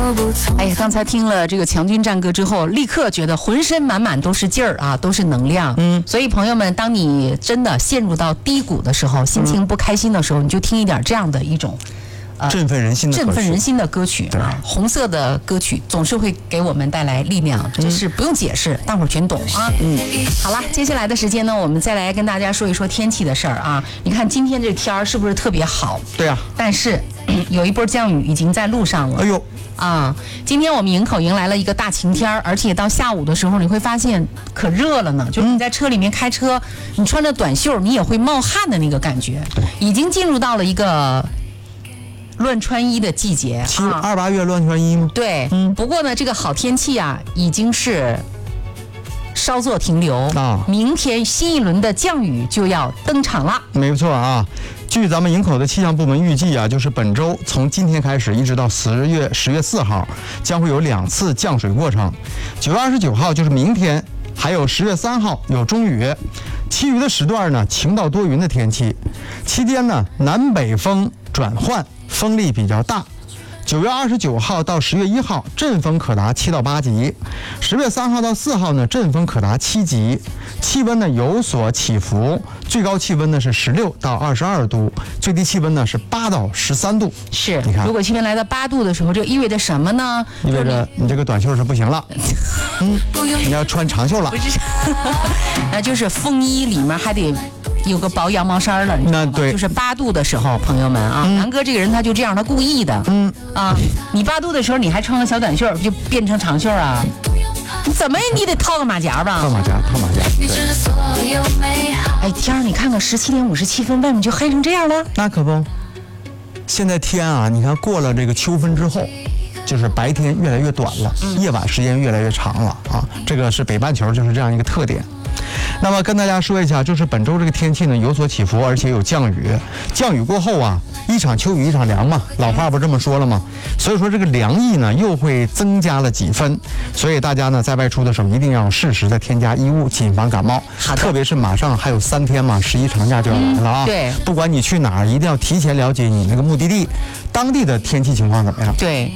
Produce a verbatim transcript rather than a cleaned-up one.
哎呀，刚才听了这个强军战歌之后，立刻觉得浑身满满都是劲儿啊，都是能量。嗯，所以朋友们，当你真的陷入到低谷的时候，心情不开心的时候，你就听一点这样的一种。 呃、振奋人心的振奋人心的歌曲啊，红色的歌曲总是会给我们带来力量，这是不用解释，嗯、大伙儿全懂啊。嗯，好了，接下来的时间呢，我们再来跟大家说一说天气的事儿啊。你看今天这天儿是不是特别好？ 对啊。 但是有一波降雨已经在路上了。 哎呦。 啊，今天我们营口迎来了一个大晴天，而且到下午的时候，你会发现可热了呢。就是你在车里面开车，你穿着短袖，你也会冒汗的那个感觉，已经进入到了一个。乱穿衣的季节， 七二八月乱穿衣吗？ 对，嗯。不过呢，这个好天气啊，已经是稍作停留啊。明天新一轮的降雨就要登场了。 没错啊，据咱们营口的气象部门预计啊，就是本周从今天开始一直到十月十月四号，将会有两次降水过程。九月二十九号就是明天，还有十月三号有中雨，其余的时段呢晴到多云的天气。期间呢，南北风转换。风力比较大，九月二十九号到十月一号，阵风可达七到八级；十月三号到四号呢，阵风可达七级。气温呢有所起伏，最高气温呢是十六到二十二度，最低气温呢是八到十三度。 是，你看，如果气温来到八度的时候，这意味着什么呢？ 意味着你这个短袖是不行了，嗯，你要穿长袖了。 不是，那就是风衣里面还得。有个薄羊毛衫了， 那对， 就是八度的时候，朋友们啊，嗯、南哥这个人他就这样，他故意的，嗯啊，你八度的时候你还穿个小短袖，就变成长袖啊？你怎么你得套个马甲吧？ 套马甲，套马甲。对。 哎天儿，你看看十七点五十七分，外面就黑成这样了。 那可不，现在天啊，你看过了这个秋分之后。就是白天越来越短了，嗯、夜晚时间越来越长了啊！这个是北半球就是这样一个特点。那么跟大家说一下，就是本周这个天气呢有所起伏，而且有降雨。降雨过后啊，一场秋雨一场凉嘛，老话不这么说了吗？所以说这个凉意呢又会增加了几分。所以大家呢在外出的时候一定要适时的添加衣物，谨防感冒。特别是马上还有三天嘛，十一长假就要来了啊！嗯、 对， 不管你去哪儿，一定要提前了解你那个目的地当地的天气情况怎么样。 对。